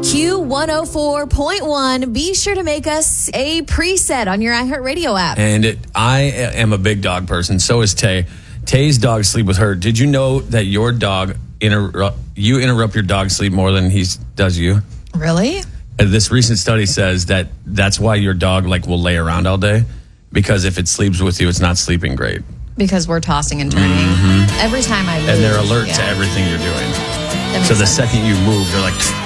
Q104.1. Be sure to make us a preset on your iHeartRadio app. And I am a big dog person. So is Tay. Tay's dog sleep with her. Did you know that your dog you interrupt your dog's sleep more than he does you? Really? This recent study says that's why your dog will lay around all day, because if it sleeps with you, it's not sleeping great. Because we're tossing and turning. Every time I move. And they're alert to everything you're doing. So the second you move, they're like...